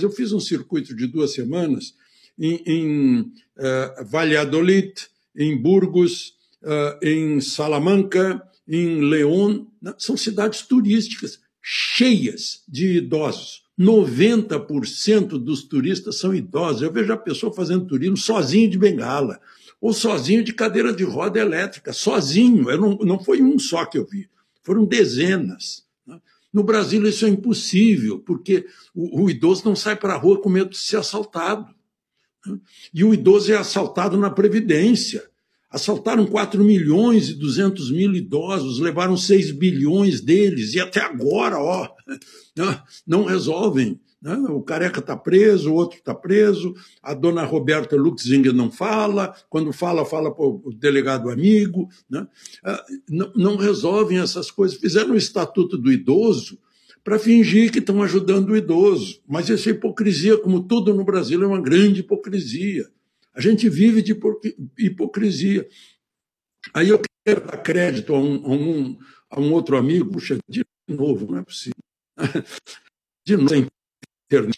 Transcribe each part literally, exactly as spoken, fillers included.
Eu fiz um circuito de duas semanas em, em uh, Valladolid, em Burgos, uh, em Salamanca, em León. São cidades turísticas cheias de idosos. noventa por cento dos turistas são idosos. Eu vejo a pessoa fazendo turismo sozinho de bengala, ou sozinho de cadeira de roda elétrica, sozinho. Eu não, não foi um só que eu vi, foram dezenas. No Brasil isso é impossível, porque o, o idoso não sai para a rua com medo de ser assaltado. E o idoso é assaltado na Previdência. Assaltaram quatro milhões e duzentos mil idosos, levaram seis bilhões deles, e até agora, ó, não resolvem. Né? O careca está preso, o outro está preso, a dona Roberta Luxinger não fala, quando fala, fala para o delegado amigo. Né? Não, não resolvem essas coisas. Fizeram o Estatuto do Idoso para fingir que estão ajudando o idoso. Mas essa hipocrisia, como tudo no Brasil, é uma grande hipocrisia. A gente vive de hipocrisia. Aí eu quero dar crédito a um, a um, a um outro amigo, puxa, de novo, não é possível. De novo, sem internet.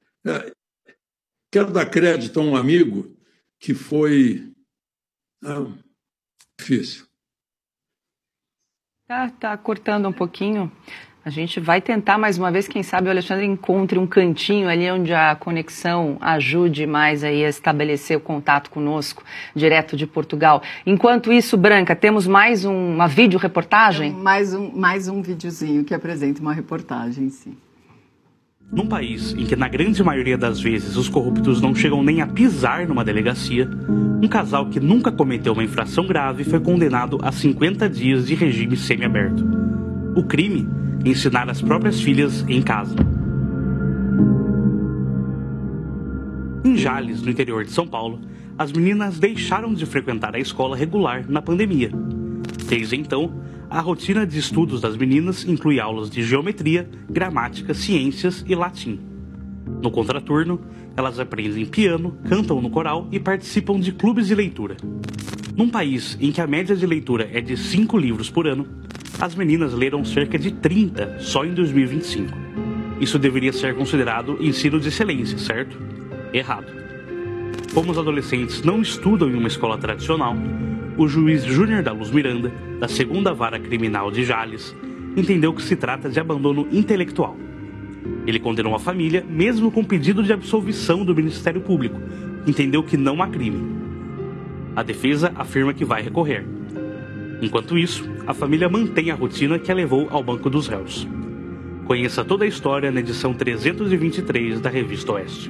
Quero dar crédito a um amigo que foi ah, difícil. Tá, tá cortando um pouquinho. A gente vai tentar mais uma vez, quem sabe o Alexandre encontre um cantinho ali onde a conexão ajude mais aí a estabelecer o contato conosco, direto de Portugal. Enquanto isso, Branca, temos mais um, uma videoreportagem? É mais um, mais um videozinho que apresenta uma reportagem, sim. Num país em que, na grande maioria das vezes, os corruptos não chegam nem a pisar numa delegacia, um casal que nunca cometeu uma infração grave foi condenado a cinquenta dias de regime semiaberto. O crime? Ensinar as próprias filhas em casa. Em Jales, no interior de São Paulo, as meninas deixaram de frequentar a escola regular na pandemia. Desde então, a rotina de estudos das meninas inclui aulas de geometria, gramática, ciências e latim. No contraturno, elas aprendem piano, cantam no coral e participam de clubes de leitura. Num país em que a média de leitura é de cinco livros por ano, as meninas leram cerca de trinta só em dois mil e vinte e cinco. Isso deveria ser considerado ensino de excelência, certo? Errado. Como os adolescentes não estudam em uma escola tradicional, o juiz Júnior da Luz Miranda, da segunda Vara Criminal de Jales, entendeu que se trata de abandono intelectual. Ele condenou a família, mesmo com pedido de absolvição do Ministério Público, entendeu que não há crime. A defesa afirma que vai recorrer. Enquanto isso, a família mantém a rotina que a levou ao banco dos réus. Conheça toda a história na edição trezentos e vinte e três da Revista Oeste.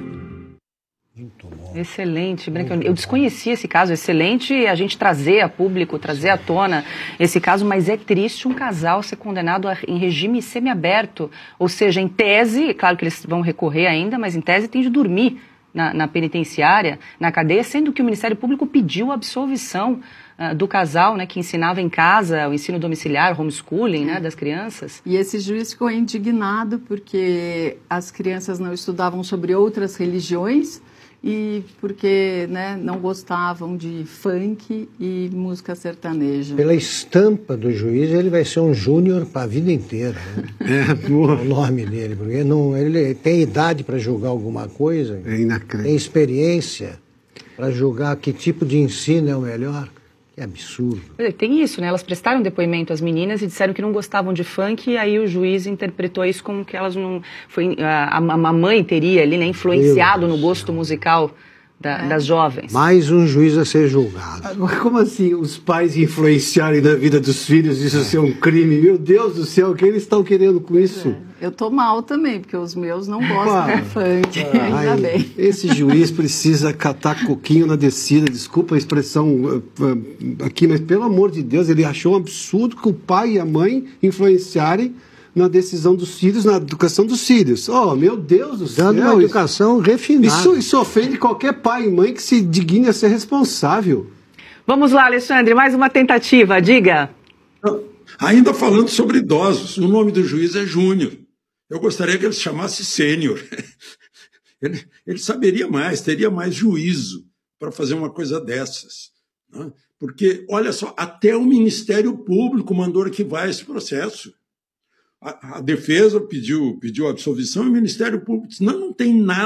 Muito bom. Excelente, Branca. Eu desconhecia esse caso. Excelente a gente trazer a público, trazer à tona esse caso, mas é triste um casal ser condenado a, em regime semiaberto. Ou seja, em tese, claro que eles vão recorrer ainda, mas em tese tem de dormir na, na penitenciária, na cadeia, sendo que o Ministério Público pediu a absolvição uh, do casal, né, que ensinava em casa o ensino domiciliar, homeschooling, né, das crianças. E esse juiz ficou indignado porque as crianças não estudavam sobre outras religiões e porque, né, não gostavam de funk e música sertaneja. Pela estampa do juiz, ele vai ser um júnior para a vida inteira. Né? É, o nome dele, porque não, ele tem idade para julgar alguma coisa, é inacreditável. Tem experiência para julgar que tipo de ensino é o melhor. Que absurdo. Tem isso, né? Elas prestaram depoimento às meninas e disseram que não gostavam de funk, e aí o juiz interpretou isso como que elas não... Foi, a, a mãe teria ali, né, influenciado no gosto musical da, é. das jovens. Mais um juiz a ser julgado. Agora, como assim os pais influenciarem na vida dos filhos, isso é. ser um crime? Meu Deus do céu, o que eles estão querendo com isso? É. Eu tô mal também, porque os meus não gostam ah, de funk, ah, ainda ai, bem. Esse juiz precisa catar coquinho na descida, desculpa a expressão uh, uh, aqui, mas pelo amor de Deus, ele achou um absurdo que o pai e a mãe influenciarem na decisão dos filhos, na educação dos filhos. Oh, meu Deus do céu. Dando uma educação refinada. Isso, isso ofende qualquer pai e mãe que se digne a ser responsável. Vamos lá, Alexandre, mais uma tentativa, diga. Ainda falando sobre idosos, o nome do juiz é Júnior. Eu gostaria que ele se chamasse Sênior. Ele, ele saberia mais, teria mais juízo para fazer uma coisa dessas. Né? Porque, olha só, até o Ministério Público mandou arquivar esse processo. A, a defesa pediu, pediu absolvição e o Ministério Público disse, não, não tem nada